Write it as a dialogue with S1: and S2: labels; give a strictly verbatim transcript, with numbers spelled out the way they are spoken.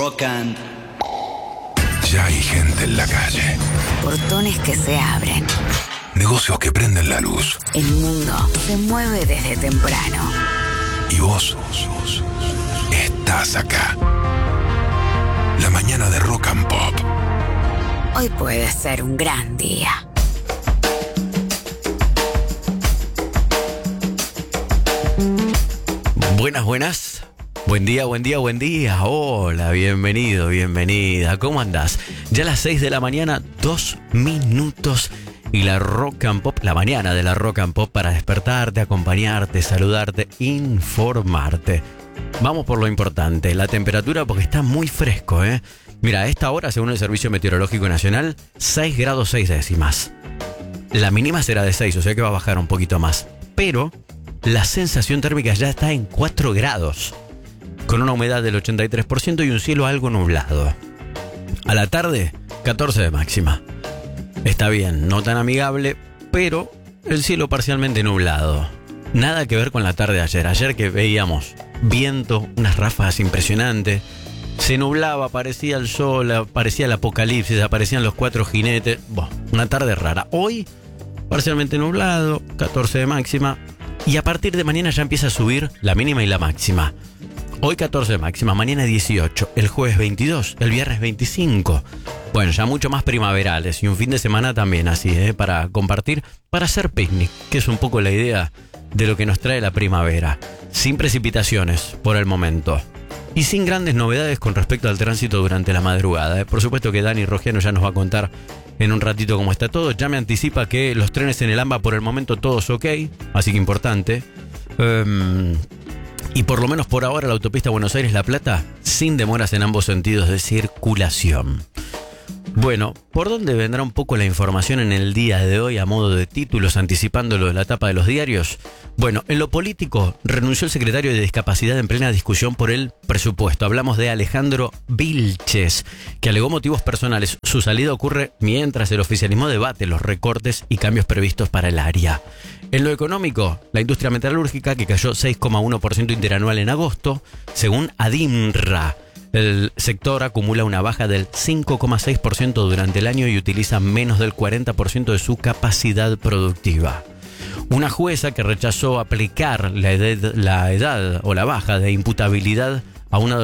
S1: Rock and...
S2: Ya hay gente en la calle.
S3: Portones que se abren.
S2: Negocios que prenden la luz.
S3: El mundo se mueve desde temprano.
S2: Y vos estás acá. La mañana de Rock and Pop.
S3: Hoy puede ser un gran día.
S4: Buenas, buenas. Buen día, buen día, buen día. Hola, bienvenido, bienvenida. ¿Cómo andás? Ya a las seis de la mañana, dos minutos. Y la Rock and Pop, la mañana de la Rock and Pop para despertarte, acompañarte, saludarte, informarte. Vamos por lo importante, la temperatura, porque está muy fresco, ¿eh? Mira, a esta hora, según el Servicio Meteorológico Nacional, seis grados seis décimas. La mínima será de seis, o sea que va a bajar un poquito más. Pero la sensación térmica ya está en cuatro grados, con una humedad del ochenta y tres por ciento y un cielo algo nublado. A la tarde, catorce de máxima. Está bien, no tan amigable, pero el cielo parcialmente nublado. Nada que ver con la tarde de ayer. Ayer que veíamos viento, unas ráfagas impresionantes. Se nublaba, aparecía el sol, aparecía el apocalipsis, aparecían los cuatro jinetes. Bueno, una tarde rara. Hoy, parcialmente nublado, catorce de máxima. Y a partir de mañana ya empieza a subir la mínima y la máxima. Hoy catorce de máxima, mañana dieciocho, el jueves veintidós, el viernes veinticinco. Bueno, ya mucho más primaverales y un fin de semana también así, ¿eh? Para compartir, para hacer picnic, que es un poco la idea de lo que nos trae la primavera. Sin precipitaciones por el momento. Y sin grandes novedades con respecto al tránsito durante la madrugada, ¿eh? Por supuesto que Dani Rogiano ya nos va a contar en un ratito cómo está todo. Ya me anticipa que los trenes en el AMBA por el momento todos ok, así que importante. Um, y por lo menos por ahora la autopista Buenos Aires-La Plata sin demoras en ambos sentidos de circulación. Bueno, ¿por dónde vendrá un poco la información en el día de hoy a modo de títulos, anticipándolo de la tapa de los diarios? Bueno, en lo político, renunció el secretario de Discapacidad en plena discusión por el presupuesto. Hablamos de Alejandro Vilches, que alegó motivos personales. Su salida ocurre mientras el oficialismo debate los recortes y cambios previstos para el área. En lo económico, la industria metalúrgica, que cayó seis coma uno por ciento interanual en agosto, según ADIMRA. El sector acumula una baja del cinco coma seis por ciento durante el año y utiliza menos del cuarenta por ciento de su capacidad productiva. Una jueza que rechazó aplicar la edad, la edad o la baja de imputabilidad a una